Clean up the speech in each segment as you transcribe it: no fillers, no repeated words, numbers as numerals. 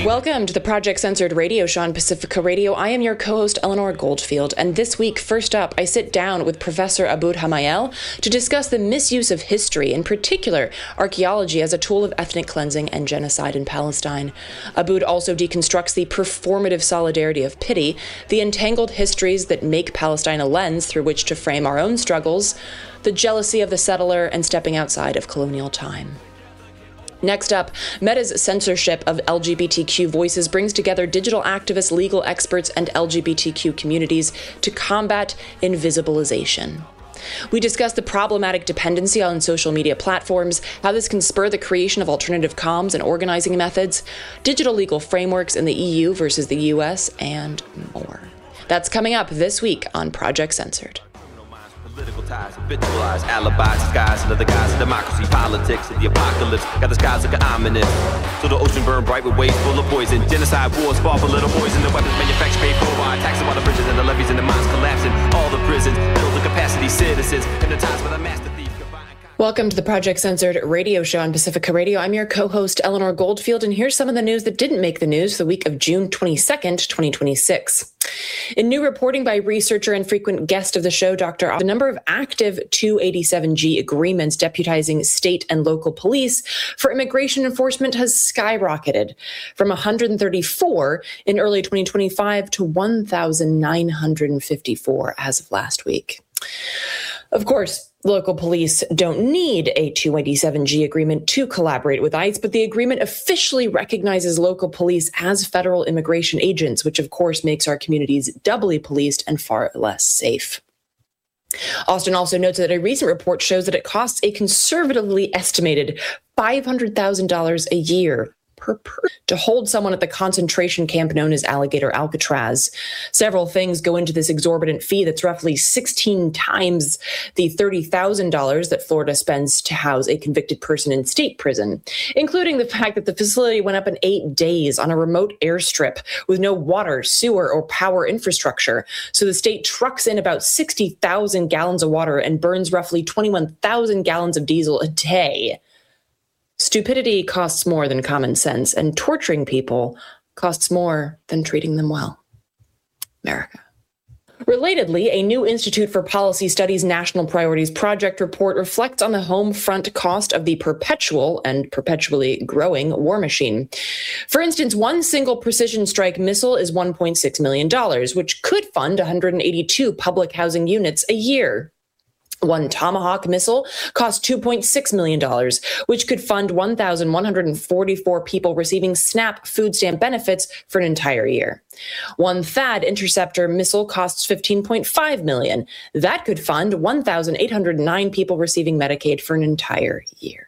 Welcome to the Project Censored radio show on Pacifica Radio. I am your co-host, Eleanor Goldfield, and this week, first up, I sit down with Professor Abood Hamael to discuss the misuse of history, in particular, archaeology as a tool of ethnic cleansing and genocide in Palestine. Abood also deconstructs the performative solidarity of pity, the entangled histories that make Palestine a lens through which to frame our own struggles, the jealousy of the settler, and stepping outside of colonial time. Next up, Meta's censorship of LGBTQ voices brings together digital activists, legal experts, and LGBTQ communities to combat invisibilization. We discuss the problematic dependency on social media platforms, how this can spur the creation of alternative comms and organizing methods, digital legal frameworks in the EU versus the US, and more. That's coming up this week on Project Censored. Political ties, habitualized alibis, disguised under the guise of democracy, politics, and the apocalypse. Got the skies looking ominous. So the ocean burned bright with waves full of poison. Genocide wars fought for little boys, and the weapons manufactured paid for by taxing all the bridges and the levees and the mines collapsing. All the prisons, build the capacity citizens, hypnotized by the master thief. Welcome to the Project Censored radio show on Pacifica Radio. I'm your co-host, Eleanor Goldfield, and here's some of the news that didn't make the news for the week of June 22nd, 2026. In new reporting by researcher and frequent guest of the show, Dr. The number of active 287G agreements deputizing state and local police for immigration enforcement has skyrocketed from 134 in early 2025 to 1,954 as of last week. Of course, local police don't need a 287G agreement to collaborate with ICE, but the agreement officially recognizes local police as federal immigration agents, which of course makes our communities doubly policed and far less safe. Austin also notes that a recent report shows that it costs a conservatively estimated $500,000 a year per person to hold someone at the concentration camp known as Alligator Alcatraz. Several things go into this exorbitant fee that's roughly 16 times the $30,000 that Florida spends to house a convicted person in state prison, including the fact that the facility went up in 8 days on a remote airstrip with no water, sewer, or power infrastructure. So the state trucks in about 60,000 gallons of water and burns roughly 21,000 gallons of diesel a day. Stupidity costs more than common sense, and torturing people costs more than treating them well. America. Relatedly, a new Institute for Policy Studies National Priorities Project report reflects on the home front cost of the perpetual and perpetually growing war machine. For instance, one single precision strike missile is $1.6 million, which could fund 182 public housing units a year. One Tomahawk missile cost $2.6 million, which could fund 1,144 people receiving SNAP food stamp benefits for an entire year. One THAAD interceptor missile costs $15.5 million. That could fund 1,809 people receiving Medicaid for an entire year.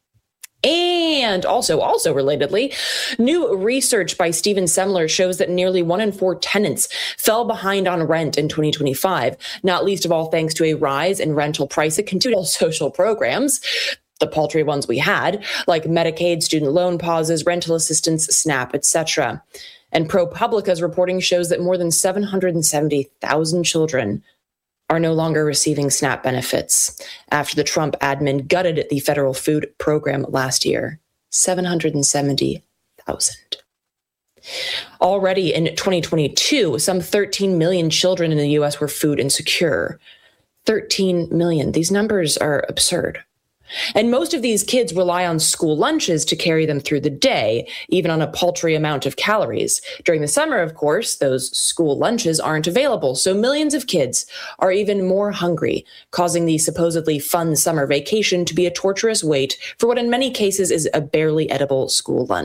And also relatedly, new research by Stephen Semler shows that nearly 1 in 4 tenants fell behind on rent in 2025, not least of all thanks to a rise in rental prices that continued all social programs, the paltry ones we had, like Medicaid, student loan pauses, rental assistance, SNAP, etc. And ProPublica's reporting shows that more than 770,000 children are no longer receiving SNAP benefits after the Trump admin gutted the federal food program last year. 770,000. Already in 2022, some 13 million children in the U.S. were food insecure. 13 million. These numbers are absurd. And most of these kids rely on school lunches to carry them through the day, even on a paltry amount of calories. During the summer, of course, those school lunches aren't available, so millions of kids are even more hungry, causing the supposedly fun summer vacation to be a torturous wait for what in many cases is a barely edible school lunch.